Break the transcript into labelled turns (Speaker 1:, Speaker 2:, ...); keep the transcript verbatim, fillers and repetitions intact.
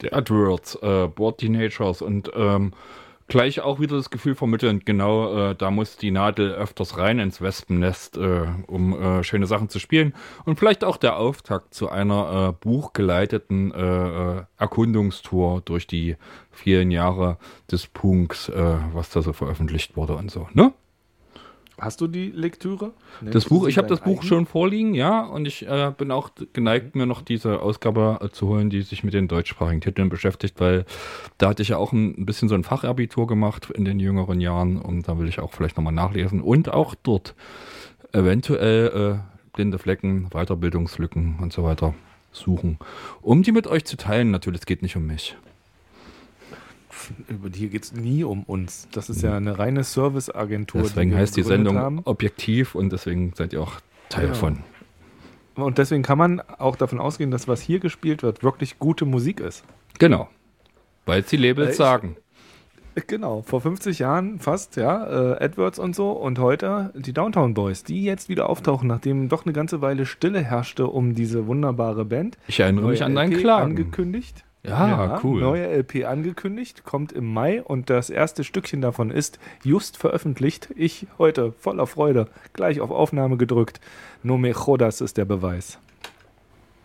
Speaker 1: The Edwards, äh, Bored Teenagers und ähm, gleich auch wieder das Gefühl vermitteln, genau, äh, da muss die Nadel öfters rein ins Wespennest, äh, um äh, schöne Sachen zu spielen. Und vielleicht auch der Auftakt zu einer äh, buchgeleiteten äh, äh, Erkundungstour durch die vielen Jahre des Punks, äh, was da so veröffentlicht wurde und so, ne?
Speaker 2: Hast du die Lektüre?
Speaker 1: Das Buch, ich habe das Buch schon vorliegen, ja, und ich äh, bin auch geneigt, mir noch diese Ausgabe äh, zu holen, die sich mit den deutschsprachigen Titeln beschäftigt, weil da hatte ich ja auch ein, ein bisschen so ein Fachabitur gemacht in den jüngeren Jahren und da will ich auch vielleicht nochmal nachlesen und auch dort eventuell äh, blinde Flecken, Weiterbildungslücken und so weiter suchen, um die mit euch zu teilen. Natürlich, es geht nicht um mich.
Speaker 2: Über hier geht es nie um uns. Das ist ja eine reine Serviceagentur.
Speaker 1: Deswegen
Speaker 2: die wir
Speaker 1: heißt die Sendung
Speaker 2: haben.
Speaker 1: Objektiv und deswegen seid ihr auch Teil
Speaker 2: Genau.
Speaker 1: von.
Speaker 2: Und deswegen kann man auch davon ausgehen, dass was hier gespielt wird, wirklich gute Musik ist.
Speaker 1: Genau. Weil es die Labels
Speaker 2: Ich,
Speaker 1: sagen.
Speaker 2: Genau, vor fünfzig Jahren fast, ja, äh, Edwards und so und heute die Downtown Boys, die jetzt wieder auftauchen, nachdem doch eine ganze Weile Stille herrschte um diese wunderbare Band.
Speaker 1: Ich erinnere mich an deinen Klagen.
Speaker 2: Angekündigt.
Speaker 1: Ja, ja, cool.
Speaker 2: Neue L P angekündigt, kommt im Mai und das erste Stückchen davon ist just veröffentlicht. Ich heute voller Freude gleich auf Aufnahme gedrückt. No me jodas ist der Beweis.